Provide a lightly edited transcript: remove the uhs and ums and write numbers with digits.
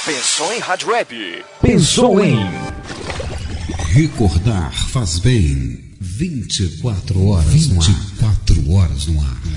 Pensou em rádio web? Pensou em recordar faz bem. 24 horas no ar.